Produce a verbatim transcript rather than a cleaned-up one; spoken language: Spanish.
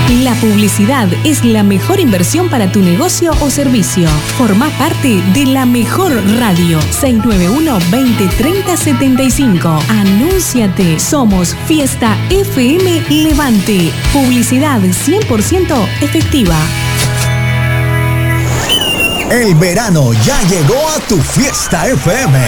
La publicidad es la mejor inversión para tu negocio o servicio. Formá parte de la mejor radio. seis nueve uno, veinte, treinta, setenta y cinco. Anúnciate. Somos Fiesta F M Levante. Publicidad cien por ciento efectiva. El verano ya llegó a tu Fiesta F M.